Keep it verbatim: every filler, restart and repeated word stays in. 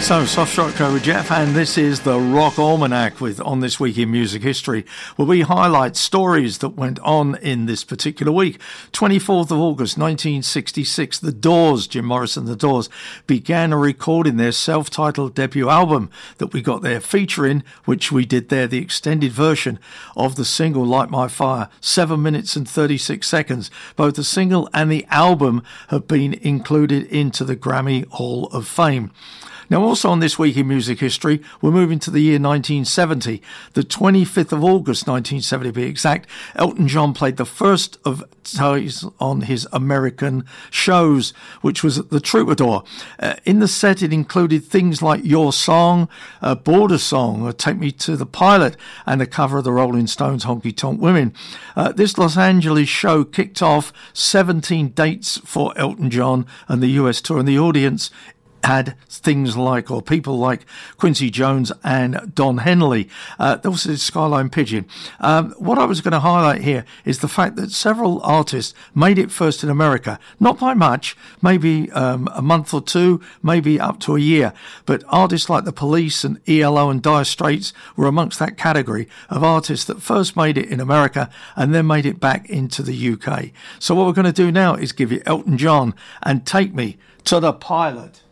So, Soft Rock Show with Jeff, and this is the Rock Almanac with On This Week in Music History, where we highlight stories that went on in this particular week. twenty-fourth of August nineteen sixty-six, The Doors, Jim Morrison, The Doors, began recording their self-titled debut album that we got there, featuring, which we did there, the extended version of the single Light My Fire, seven minutes and thirty-six seconds. Both the single and the album have been included into the Grammy Hall of Fame. Now, also on This Week in Music History, we're moving to the year nineteen seventy. The twenty-fifth of August nineteen seventy, to be exact, Elton John played the first of his on his American shows, which was at the Troubadour. Uh, in the set, it included things like Your Song, uh, Border Song, Take Me to the Pilot, and the cover of the Rolling Stones' Honky Tonk Women. Uh, this Los Angeles show kicked off seventeen dates for Elton John and the U S tour, and the audience had things like, or people like Quincy Jones and Don Henley. Uh, there was a Skyline Pigeon. Um, what I was going to highlight here is the fact that several artists made it first in America, not by much, maybe um, a month or two, maybe up to a year. But artists like The Police and E L O and Dire Straits were amongst that category of artists that first made it in America and then made it back into the U K. So what we're going to do now is give you Elton John and Take Me to the Pilot.